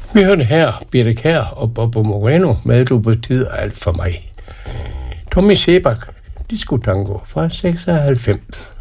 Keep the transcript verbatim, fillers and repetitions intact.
Vi hørte her Birte Kjær og Bobo Moreno med Du betyder alt for mig. Tommy Sebak, Disco Tango fra seksoghalvfems.